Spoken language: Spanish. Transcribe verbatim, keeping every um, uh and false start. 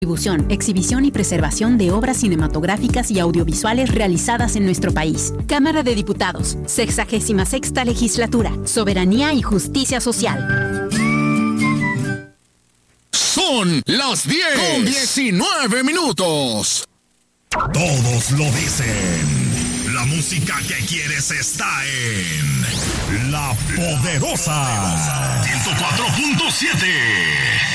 Distribución, exhibición y preservación de obras cinematográficas y audiovisuales realizadas en nuestro país. Cámara de Diputados, sexagésima sexta Legislatura, Soberanía y Justicia Social. Son las diez con diecinueve minutos. Todos lo dicen. La música que quieres está en La Poderosa ciento cuatro punto siete.